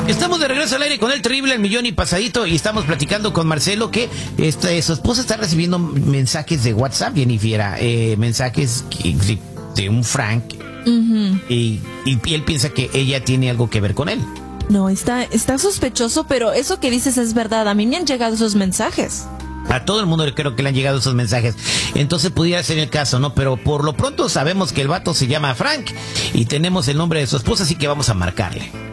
Estamos de regreso al aire con el terrible El Millón y Pasadito y estamos platicando con Marcelo que su esposa está recibiendo mensajes de WhatsApp, Jennifer, mensajes de un Frank, y él piensa que ella tiene algo que ver con él. No, está sospechoso, pero eso que dices es verdad. A mí me han llegado esos mensajes. A todo el mundo creo que le han llegado esos mensajes. Entonces pudiera ser el caso, ¿no? Pero por lo pronto sabemos que el vato se llama Frank y tenemos el nombre de su esposa, así que vamos a marcarle.